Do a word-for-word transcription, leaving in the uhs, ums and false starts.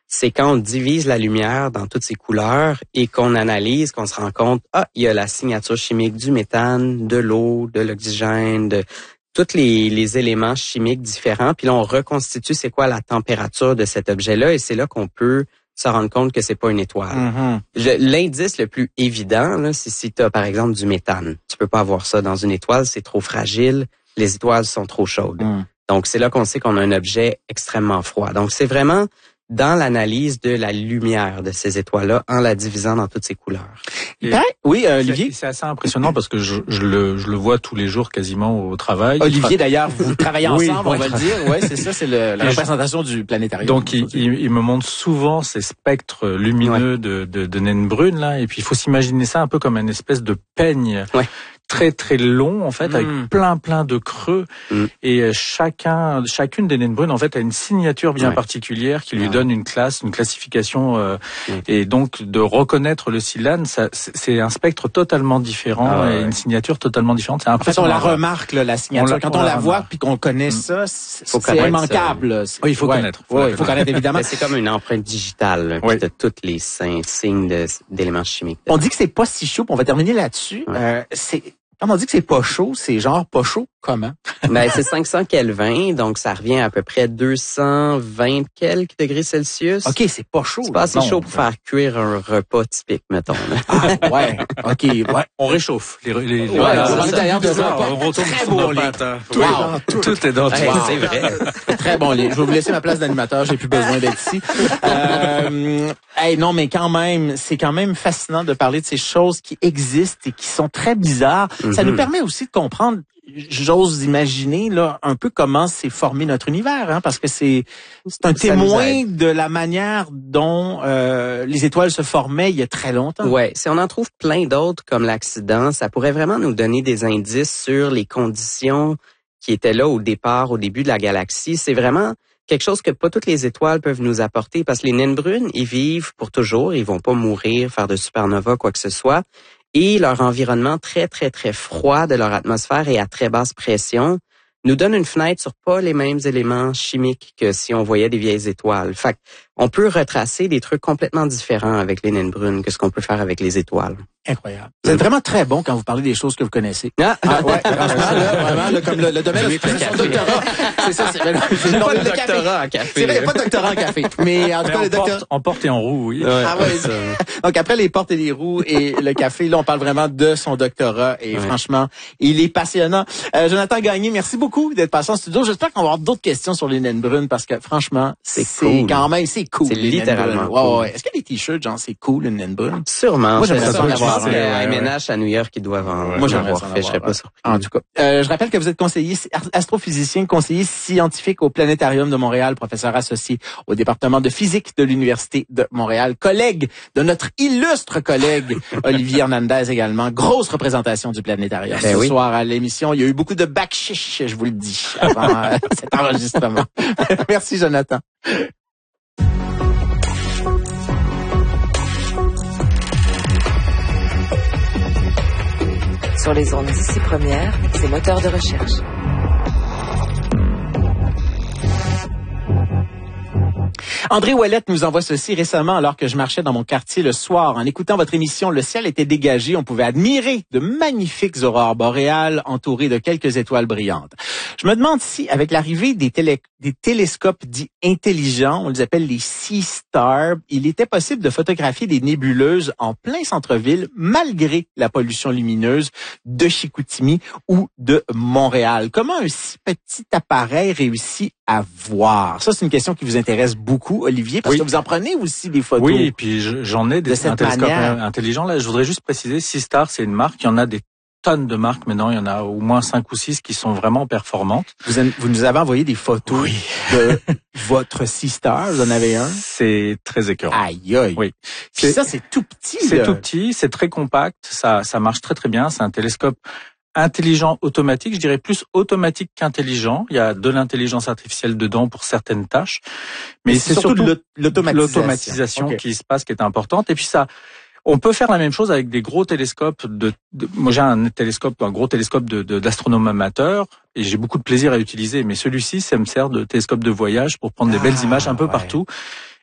c'est quand on divise la lumière dans toutes ses couleurs et qu'on analyse, qu'on se rend compte, ah, il y a la signature chimique du méthane, de l'eau, de l'oxygène, de tous les, les éléments chimiques différents. Puis là, on reconstitue c'est quoi la température de cet objet-là et c'est là qu'on peut se rendre compte que c'est pas une étoile. Mm-hmm. Je, l'indice le plus évident, là, c'est si tu as, par exemple, du méthane. Tu peux pas avoir ça dans une étoile, c'est trop fragile, les étoiles sont trop chaudes. Mm. Donc, c'est là qu'on sait qu'on a un objet extrêmement froid. Donc, c'est vraiment dans l'analyse de la lumière de ces étoiles-là, en la divisant dans toutes ses couleurs. Et oui, euh, Olivier? C'est, c'est assez impressionnant parce que je, je, le, je le vois tous les jours quasiment au travail. Olivier, d'ailleurs, vous travaillez ensemble, oui, on va tra- le dire. Ouais, c'est ça, c'est le, la représentation je... du planétarium. Donc, il, il, il me montre souvent ces spectres lumineux ouais. de, de, de naines brunes, là. Et puis, il faut s'imaginer ça un peu comme une espèce de peigne. Ouais. Très très long en fait, mmh. avec plein plein de creux mmh. et chacun chacune des naines brunes en fait a une signature bien ouais. particulière qui lui ouais. donne une classe, une classification euh, mmh. et donc de reconnaître le Silane, ça c'est un spectre totalement différent ah, ouais. et une signature totalement différente. C'est impressionnant. En fait, on la remarque là, la signature. On la, Quand on, on la, la voit puis qu'on connaît mmh. ça, c'est, c'est immanquable. Oui, il faut ouais. connaître. Faut, ouais, faut connaître évidemment. C'est comme une empreinte digitale ouais. de tous les signes de, d'éléments chimiques. On dit que c'est pas si chaud. On va terminer là-dessus. Ouais. Euh, c'est Quand on dit que c'est pas chaud, c'est genre pas chaud comment? Ben, c'est cinq cents Kelvin, donc ça revient à peu près deux cent vingt quelques degrés Celsius. OK, c'est pas chaud. C'est pas assez non, chaud pour faire cuire un repas typique, mettons. Ah, ouais. OK, ouais. On réchauffe. Les, les, les, ouais, voilà, on, d'ailleurs de ça, on retourne très sur bon nos pâtes. Tout, wow. tout, tout est dans hey, wow. C'est vrai. Très bon lit. Je vais vous laisser ma place d'animateur, j'ai plus besoin d'être ici. Euh, hey, non, mais quand même, c'est quand même fascinant de parler de ces choses qui existent et qui sont très bizarres. Mm-hmm. Ça nous permet aussi de comprendre, j'ose imaginer là un peu comment s'est formé notre univers, hein, parce que c'est c'est un ça témoin de la manière dont euh, les étoiles se formaient il y a très longtemps. Ouais, si on en trouve plein d'autres comme l'accident, ça pourrait vraiment nous donner des indices sur les conditions qui étaient là au départ, au début de la galaxie. C'est vraiment quelque chose que pas toutes les étoiles peuvent nous apporter parce que les naines brunes, ils vivent pour toujours, ils vont pas mourir, faire de supernovas, quoi que ce soit. Et leur environnement très, très, très froid de leur atmosphère et à très basse pression nous donne une fenêtre sur pas les mêmes éléments chimiques que si on voyait des vieilles étoiles. Fait on peut retracer des trucs complètement différents avec les naines brunes que ce qu'on peut faire avec les étoiles. Incroyable. Vous êtes vraiment très bon quand vous parlez des choses que vous connaissez. Ah, ah ouais, franchement, là, vraiment, là, comme le, le domaine de son doctorat. C'est ça, c'est, c'est, c'est pas le de doctorat en café. C'est vrai, il n'y a pas de doctorat en café. Mais en tout Mais cas, en le doctorat. En porte et en roue, oui. Ouais, ah ouais. Donc après les portes et les roues et le café, là, on parle vraiment de son doctorat et ouais. franchement, il est passionnant. Euh, Jonathan Gagné, merci beaucoup d'être passé en studio. J'espère qu'on va avoir d'autres questions sur les naines brunes parce que franchement, c'est, c'est cool. Quand même, c'est cool. C'est littéralement cool. Ouais, ouais. Est-ce qu'il y a des t-shirts, genre, c'est cool, une naine brune? Sûrement. Moi, j'aimerais ça en avoir. C'est à M N H à New York qui doivent en ouais, moi, j'aimerais avoir fait. Je serais pas surpris. En tout cas, euh, je rappelle que vous êtes conseiller astrophysicien, conseiller scientifique au Planétarium de Montréal, professeur associé au département de physique de l'Université de Montréal, collègue de notre illustre collègue Olivier Hernandez également. Grosse représentation du Planétarium ben ce oui. soir à l'émission. Il y a eu beaucoup de backchiche, je vous le dis, avant euh, cet enregistrement. Merci, Jonathan. Sur les ondes d'ici première, c'est moteur de recherche. André Ouellette nous envoie ceci récemment alors que je marchais dans mon quartier le soir. En écoutant votre émission, le ciel était dégagé. On pouvait admirer de magnifiques aurores boréales entourées de quelques étoiles brillantes. Je me demande si, avec l'arrivée des, télé- des télescopes dits intelligents, on les appelle les Sea Stars, il était possible de photographier des nébuleuses en plein centre-ville malgré la pollution lumineuse de Chicoutimi ou de Montréal. Comment un si petit appareil réussit à voir? Ça, c'est une question qui vous intéresse beaucoup, Olivier, parce oui. que vous en prenez aussi des photos. Oui, et puis j'en ai des de un télescope intelligent. Là, je voudrais juste préciser, Sea Star, c'est une marque. Il y en a des tonnes de marques maintenant. Il y en a au moins cinq ou six qui sont vraiment performantes. Vous, en, vous nous avez envoyé des photos oui. de votre Sea Star. Vous en avez un? C'est très écœurant. Aïe, aïe. Oui. Puis ça, c'est tout petit. C'est là. tout petit. C'est très compact. Ça, ça marche très très bien. C'est un télescope intelligent automatique, je dirais plus automatique qu'intelligent. Il y a de l'intelligence artificielle dedans pour certaines tâches, mais, mais c'est, c'est surtout, surtout l'automatisation, l'automatisation okay. qui se passe, qui est importante. Et puis ça, on peut faire la même chose avec des gros télescopes. De, de moi, j'ai un télescope, un gros télescope de, de, d'astronome amateur, et j'ai beaucoup de plaisir à l'utiliser. Mais celui-ci, ça me sert de télescope de voyage pour prendre ah, des belles images un peu ouais. partout.